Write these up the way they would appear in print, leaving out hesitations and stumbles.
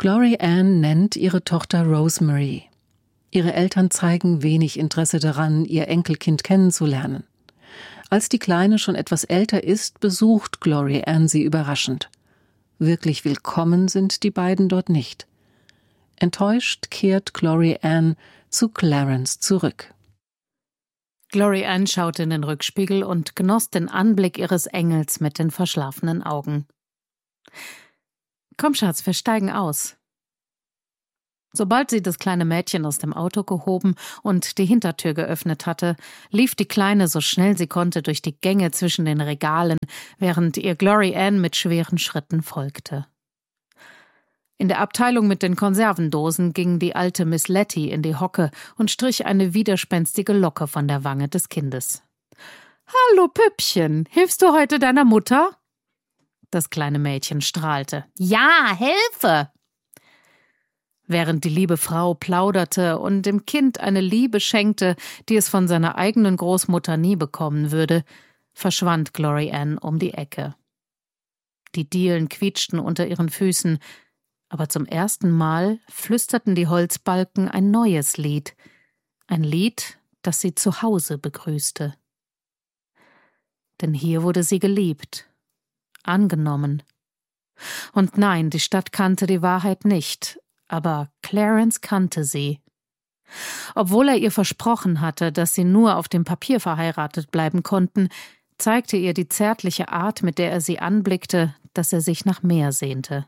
Glory Ann nennt ihre Tochter Rosemary. Ihre Eltern zeigen wenig Interesse daran, ihr Enkelkind kennenzulernen. Als die Kleine schon etwas älter ist, besucht Glory Ann sie überraschend. Wirklich willkommen sind die beiden dort nicht. Enttäuscht kehrt Glory Ann zu Clarence zurück. Glory Ann schaute in den Rückspiegel und genoss den Anblick ihres Engels mit den verschlafenen Augen. »Komm, Schatz, wir steigen aus.« Sobald sie das kleine Mädchen aus dem Auto gehoben und die Hintertür geöffnet hatte, lief die Kleine so schnell sie konnte durch die Gänge zwischen den Regalen, während ihr Glory Ann mit schweren Schritten folgte. In der Abteilung mit den Konservendosen ging die alte Miss Letty in die Hocke und strich eine widerspenstige Locke von der Wange des Kindes. »Hallo, Püppchen, hilfst du heute deiner Mutter?« Das kleine Mädchen strahlte. »Ja, helfe!« Während die liebe Frau plauderte und dem Kind eine Liebe schenkte, die es von seiner eigenen Großmutter nie bekommen würde, verschwand Glory Ann um die Ecke. Die Dielen quietschten unter ihren Füßen, aber zum ersten Mal flüsterten die Holzbalken ein neues Lied, ein Lied, das sie zu Hause begrüßte. Denn hier wurde sie geliebt, angenommen. Und nein, die Stadt kannte die Wahrheit nicht, aber Clarence kannte sie. Obwohl er ihr versprochen hatte, dass sie nur auf dem Papier verheiratet bleiben konnten, zeigte ihr die zärtliche Art, mit der er sie anblickte, dass er sich nach mehr sehnte.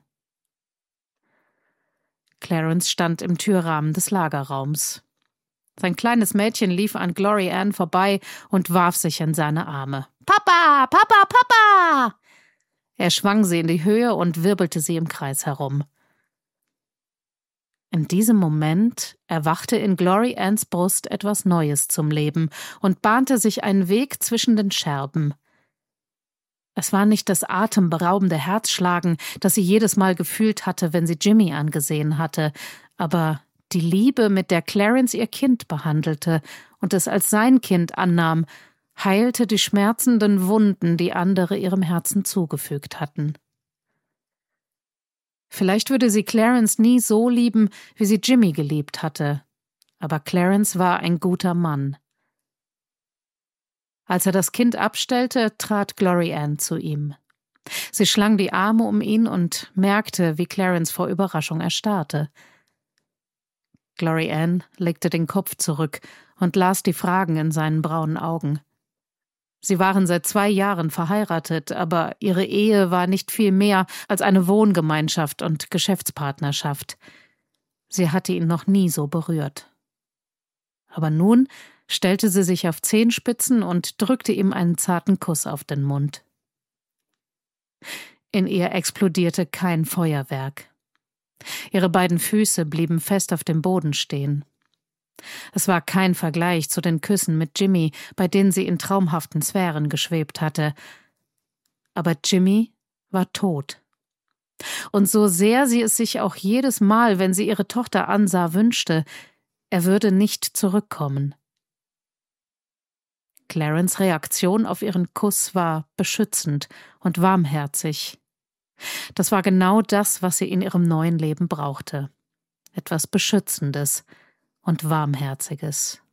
Clarence stand im Türrahmen des Lagerraums. Sein kleines Mädchen lief an Glory Ann vorbei und warf sich in seine Arme. »Papa, Papa, Papa!« Er schwang sie in die Höhe und wirbelte sie im Kreis herum. In diesem Moment erwachte in Glory Anns Brust etwas Neues zum Leben und bahnte sich einen Weg zwischen den Scherben. Es war nicht das atemberaubende Herzschlagen, das sie jedes Mal gefühlt hatte, wenn sie Jimmy angesehen hatte, aber die Liebe, mit der Clarence ihr Kind behandelte und es als sein Kind annahm, heilte die schmerzenden Wunden, die andere ihrem Herzen zugefügt hatten. Vielleicht würde sie Clarence nie so lieben, wie sie Jimmy geliebt hatte, aber Clarence war ein guter Mann. Als er das Kind abstellte, trat Glory Ann zu ihm. Sie schlang die Arme um ihn und merkte, wie Clarence vor Überraschung erstarrte. Glory Ann legte den Kopf zurück und las die Fragen in seinen braunen Augen. Sie waren seit 2 Jahren verheiratet, aber ihre Ehe war nicht viel mehr als eine Wohngemeinschaft und Geschäftspartnerschaft. Sie hatte ihn noch nie so berührt. Aber nun stellte sie sich auf Zehenspitzen und drückte ihm einen zarten Kuss auf den Mund. In ihr explodierte kein Feuerwerk. Ihre beiden Füße blieben fest auf dem Boden stehen. Es war kein Vergleich zu den Küssen mit Jimmy, bei denen sie in traumhaften Sphären geschwebt hatte. Aber Jimmy war tot. Und so sehr sie es sich auch jedes Mal, wenn sie ihre Tochter ansah, wünschte, er würde nicht zurückkommen. Clarence' Reaktion auf ihren Kuss war beschützend und warmherzig. Das war genau das, was sie in ihrem neuen Leben brauchte. Etwas Beschützendes und Warmherziges.